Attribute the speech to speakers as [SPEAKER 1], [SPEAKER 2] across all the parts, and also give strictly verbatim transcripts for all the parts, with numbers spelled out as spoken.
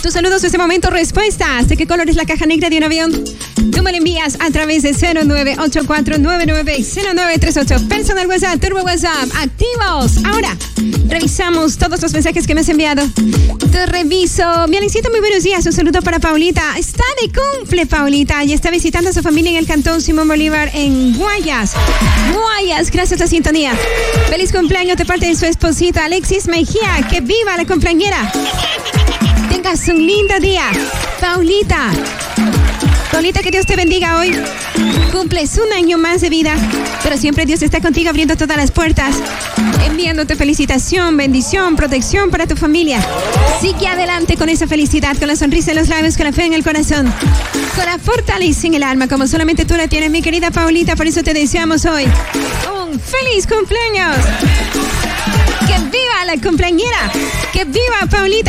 [SPEAKER 1] Tus saludos en este momento, respuestas. ¿De qué color es la caja negra de un avión? Tú me lo envías a través de cero nueve ocho cuatro nueve nueve cero nueve tres ocho. Personal WhatsApp, Turbo WhatsApp, activos. Ahora, revisamos todos los mensajes que me has enviado. Te reviso. Mi Alexito, muy buenos días. Un saludo para Paulita. Está de cumple, Paulita. Y está visitando a su familia en el Cantón Simón Bolívar en Guayas. Guayas, gracias a la sintonía. Feliz cumpleaños de parte de su esposita Alexis Mejía. ¡Que viva la cumpleañera! Tengas un lindo día, Paulita. Paulita, que Dios te bendiga hoy. Cumples un año más de vida, pero siempre Dios está contigo abriendo todas las puertas, enviándote felicitación, bendición, protección para tu familia. Sigue adelante con esa felicidad, con la sonrisa en los labios, con la fe en el corazón, con la fortaleza en el alma, como solamente tú la tienes, mi querida Paulita. Por eso te deseamos hoy un feliz cumpleaños. ¡Que viva la cumpleañera! ¡Que viva Paulita!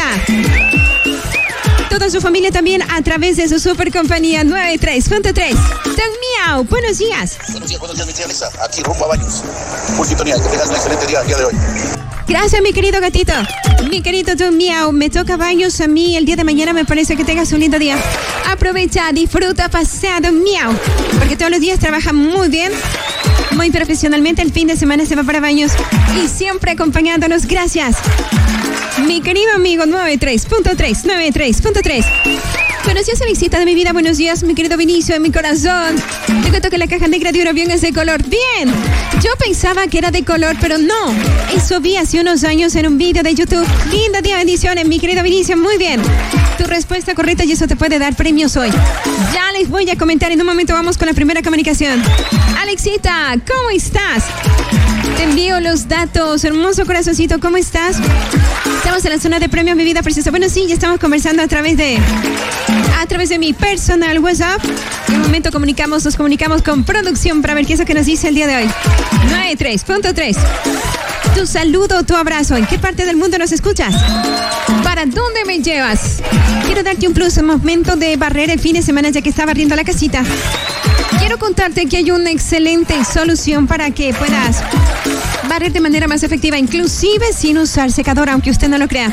[SPEAKER 1] Toda su familia también a través de su super compañía noventa y tres punto tres. Don Miau, buenos días.
[SPEAKER 2] Buenos días, buenos días, mi tía Lisa. Aquí rumbo a Baños. Full sintonía, que tengas un excelente día el día de hoy.
[SPEAKER 1] Gracias, mi querido gatito. Mi querido Don Miau, me toca Baños a mí el día de mañana. Me parece que tengas un lindo día. Aprovecha, disfruta, pasea, Don Miau, porque todos los días trabaja muy bien, muy profesionalmente. El fin de semana se va para Baños y siempre acompañándonos. Gracias, mi querido amigo noventa y tres punto tres, noventa y tres punto tres. Buenos días, Alexita de mi vida. Buenos días, mi querido Vinicio de mi corazón. Te cuento que la caja negra de un avión es de color. Bien, yo pensaba que era de color, pero no. Eso vi hace unos años en un video de YouTube. Linda día, bendiciones, mi querido Vinicio. Muy bien, tu respuesta correcta y eso te puede dar premios hoy. Ya les voy a comentar. En un momento vamos con la primera comunicación. Alexita, ¿cómo estás? Te envío los datos. Hermoso corazoncito, ¿cómo estás? Estamos en la zona de premios, mi vida preciosa. Bueno, sí, ya estamos conversando a través de a través de mi personal WhatsApp. En un momento comunicamos, nos comunicamos con producción para ver qué es lo que nos dice el día de hoy. noventa y tres punto tres. Tu saludo, tu abrazo. ¿En qué parte del mundo nos escuchas? ¿Para dónde me llevas? Quiero darte un plus en momento de barrer el fin de semana, ya que está barriendo la casita. Quiero contarte que hay una excelente solución para que puedas barrer de manera más efectiva, inclusive sin usar secadora, aunque usted no lo crea.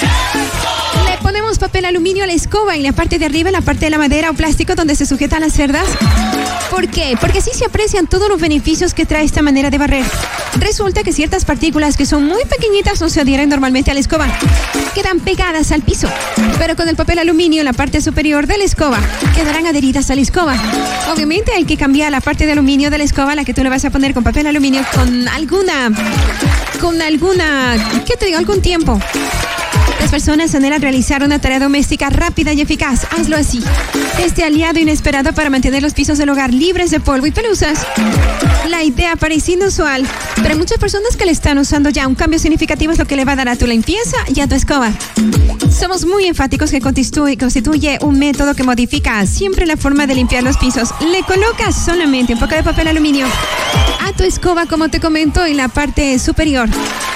[SPEAKER 1] Le ponemos papel aluminio a la escoba en la parte de arriba, en la parte de la madera o plástico donde se sujetan las cerdas. ¿Por qué? Porque así se aprecian todos los beneficios que trae esta manera de barrer. Resulta que ciertas partículas que son muy pequeñitas no se adhieren normalmente a la escoba, quedan pegadas al piso, pero con el papel aluminio en la parte superior de la escoba quedarán adheridas a la escoba. Obviamente hay que cambiar la parte de aluminio de la escoba, la que tú le vas a poner con papel aluminio, con alguna, con alguna, ¿qué te digo? Algún tiempo. Las personas anhelan realizar una tarea doméstica rápida y eficaz. Hazlo así. Este aliado inesperado para mantener los pisos del hogar libres de polvo y pelusas. La idea parece inusual, pero hay muchas personas que le están usando ya. Un cambio significativo es lo que le va a dar a tu limpieza y a tu escoba. Somos muy enfáticos que constituye, constituye un método que modifica siempre la forma de limpiar los pisos. Le colocas solamente un poco de papel aluminio a tu escoba, como te comento, en la parte superior.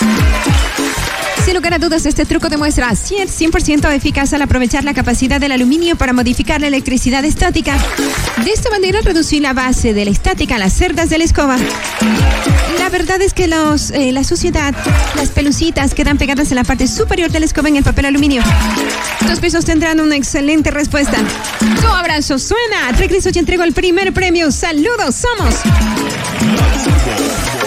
[SPEAKER 1] Sin lugar a dudas, este truco demuestra cien por ciento eficaz al aprovechar la capacidad del aluminio para modificar la electricidad estática. De esta manera, reducir la base de la estática a las cerdas de la escoba. La verdad es que los, eh, la suciedad, las pelucitas quedan pegadas en la parte superior de la escoba en el papel aluminio. Tus pisos tendrán una excelente respuesta. Tu abrazo suena. Regreso y entrego el primer premio. Saludos, somos...